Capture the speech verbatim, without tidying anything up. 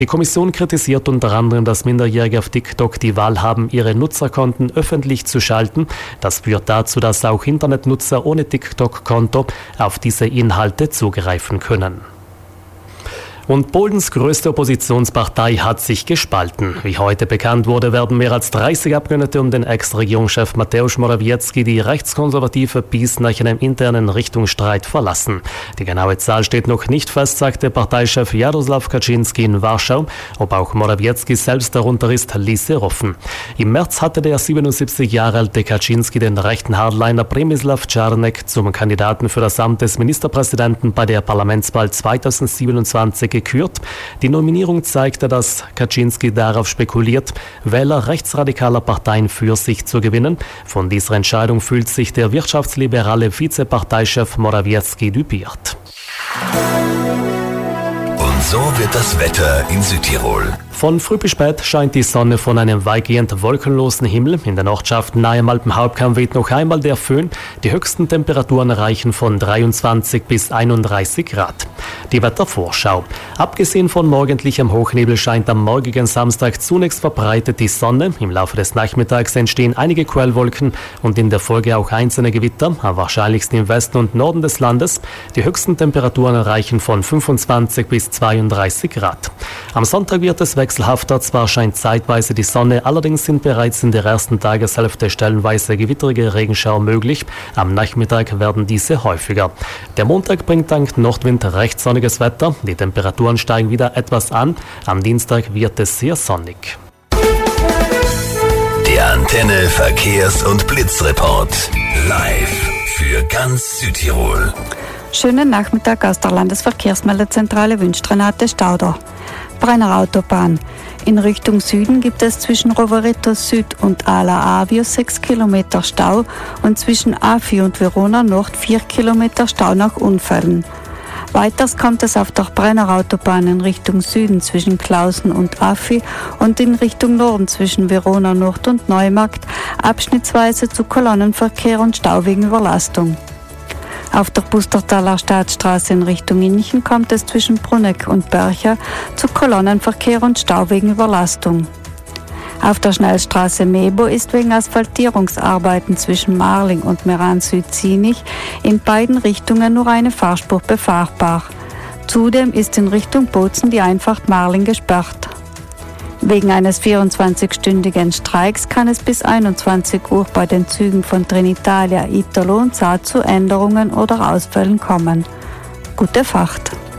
Die Kommission kritisiert unter anderem, dass Minderjährige auf TikTok die Wahl haben, ihre Nutzerkonten öffentlich zu schalten. Das führt dazu, dass auch Internetnutzer ohne TikTok-Konto auf diese Inhalte zugreifen können. Und Polens größte Oppositionspartei hat sich gespalten. Wie heute bekannt wurde, werden mehr als dreißig Abgeordnete um den Ex-Regierungschef Mateusz Morawiecki die rechtskonservative PiS nach einem internen Richtungsstreit verlassen. Die genaue Zahl steht noch nicht fest, sagte Parteichef Jarosław Kaczynski in Warschau. Ob auch Morawiecki selbst darunter ist, ließ er offen. Im März hatte der siebenundsiebzig Jahre alte Kaczynski den rechten Hardliner Przemysław Czarnek zum Kandidaten für das Amt des Ministerpräsidenten bei der Parlamentswahl zweitausendsiebenundzwanzig gekürt. Die Nominierung zeigte, dass Kaczynski darauf spekuliert, Wähler rechtsradikaler Parteien für sich zu gewinnen. Von dieser Entscheidung fühlt sich der wirtschaftsliberale Vizeparteichef Morawiecki düpiert. Und so wird das Wetter in Südtirol. Von früh bis spät scheint die Sonne von einem weitgehend wolkenlosen Himmel. In den Ortschaften nahe am Alpenhauptkamm weht noch einmal der Föhn. Die höchsten Temperaturen reichen von dreiundzwanzig bis einunddreißig Grad. Die Wettervorschau. Abgesehen von morgendlichem Hochnebel scheint am morgigen Samstag zunächst verbreitet die Sonne. Im Laufe des Nachmittags entstehen einige Quellwolken und in der Folge auch einzelne Gewitter, am wahrscheinlichsten im Westen und Norden des Landes. Die höchsten Temperaturen reichen von fünfundzwanzig bis zweiunddreißig Grad. Am Sonntag wird es wechselhafter, zwar scheint zeitweise die Sonne, allerdings sind bereits in der ersten Tageshälfte stellenweise gewitterige Regenschauer möglich. Am Nachmittag werden diese häufiger. Der Montag bringt dank Nordwind recht sonniges Wetter. Die Temperaturen steigen wieder etwas an. Am Dienstag wird es sehr sonnig. Der Antenne Verkehrs- und Blitzreport. Live für ganz Südtirol. Schönen Nachmittag aus der Landesverkehrsmeldezentrale wünscht Renate Stauder. Brenner Autobahn. In Richtung Süden gibt es zwischen Rovereto Süd und Ala Avio sechs Kilometer Stau und zwischen Afi und Verona Nord vier Kilometer Stau nach Unfällen. Weiters kommt es auf der Brenner Autobahn in Richtung Süden zwischen Klausen und Afi und in Richtung Norden zwischen Verona Nord und Neumarkt abschnittsweise zu Kolonnenverkehr und Stau wegen Überlastung. Auf der Pustertaler Staatsstraße in Richtung Inchen kommt es zwischen Bruneck und Bercha zu Kolonnenverkehr und Stau wegen Überlastung. Auf der Schnellstraße Mebo ist wegen Asphaltierungsarbeiten zwischen Marling und Meran Süd-Zienig in beiden Richtungen nur eine Fahrspur befahrbar. Zudem ist in Richtung Bozen die Einfahrt Marling gesperrt. Wegen eines vierundzwanzigstündigen Streiks kann es bis einundzwanzig Uhr bei den Zügen von Trenitalia, Italo und Saar zu Änderungen oder Ausfällen kommen. Gute Fahrt!